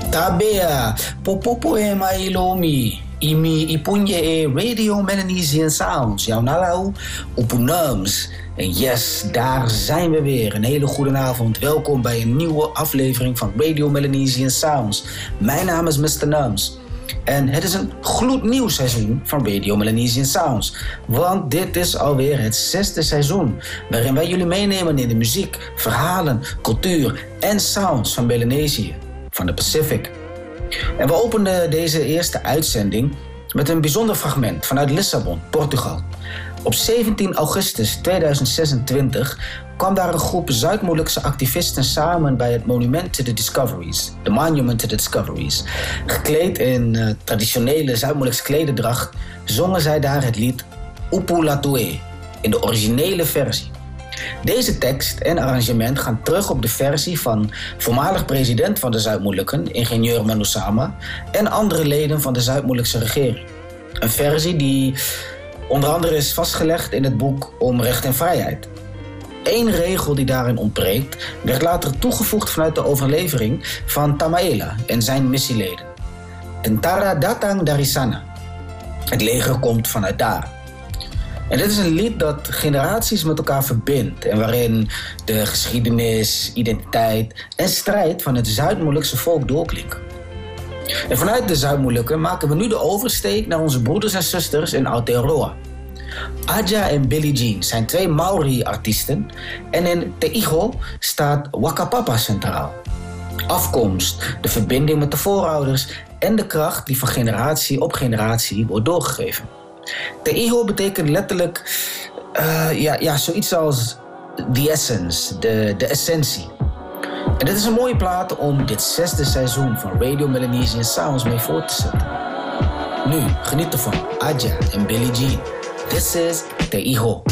Tabea, popopo e mailomi. Imi ipunje e Radio Melanesian Sounds. Jouw nalau, Upunums. En yes, daar zijn we weer. Een hele goede avond. Welkom bij een nieuwe aflevering van Radio Melanesian Sounds. Mijn naam is Mr. Nums. En het is een gloednieuw seizoen van Radio Melanesian Sounds. Want dit is alweer het 6e seizoen, waarin wij jullie meenemen in de muziek, verhalen, cultuur en sounds van Melanesië, van de Pacific. En we openden deze eerste uitzending met een bijzonder fragment vanuit Lissabon, Portugal. Op 17 augustus 2026 kwam daar een groep Zuid-Molukse activisten samen bij het Monument to the Discoveries, de Monument to the Discoveries. Gekleed in traditionele Zuid-Molukse klederdracht zongen zij daar het lied Upu Latue in de originele versie. Deze tekst en arrangement gaan terug op de versie van voormalig president van de Zuid-Molukken, ingenieur Manusama, en andere leden van de Zuid-Molukse regering. Een versie die onder andere is vastgelegd in het boek Om Recht en Vrijheid. Eén regel die daarin ontbreekt werd later toegevoegd vanuit de overlevering van Tamaela en zijn missieleden. Tentara datang dari sana. Het leger komt vanuit daar. En dit is een lied dat generaties met elkaar verbindt en waarin de geschiedenis, identiteit en strijd van het Zuid-Molukse volk doorklinken. En vanuit de Zuid-Molukken maken we nu de oversteek naar onze broeders en zusters in Aotearoa. Adja en Billie Jean zijn 2 Maori-artiesten en in Te Iho staat Wakapapa centraal. Afkomst, de verbinding met de voorouders en de kracht die van generatie op generatie wordt doorgegeven. Te Iho betekent letterlijk zoiets als the essence, de essentie. En dit is een mooie plaat om dit 6e seizoen van Radio Melanesian Sounds mee voor te zetten. Nu, geniet ervan, Adja en Billie Jean. This is Te Iho.